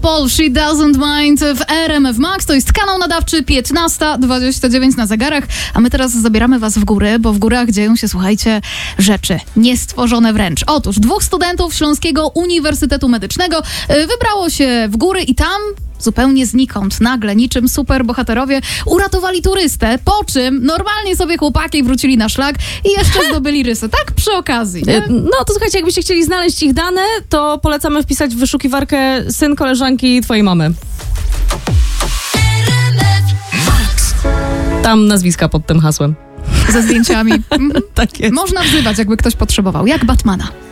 Paul, She Doesn't Mind w RMF Max. To jest kanał nadawczy 15:29 na zegarach, a my teraz zabieramy was w góry, bo w górach dzieją się, słuchajcie, rzeczy niestworzone wręcz. Otóż 2 studentów Śląskiego Uniwersytetu Medycznego wybrało się w góry i tam zupełnie znikąd, nagle, niczym superbohaterowie, uratowali turystę, po czym normalnie sobie chłopaki wrócili na szlak i jeszcze zdobyli rysy. Tak przy okazji, nie? No to słuchajcie, jakbyście chcieli znaleźć ich dane, to polecamy wpisać w wyszukiwarkę syn koleżanki twojej mamy. Tam nazwiska pod tym hasłem. Ze zdjęciami. Tak jest. Można wzywać, jakby ktoś potrzebował, jak Batmana.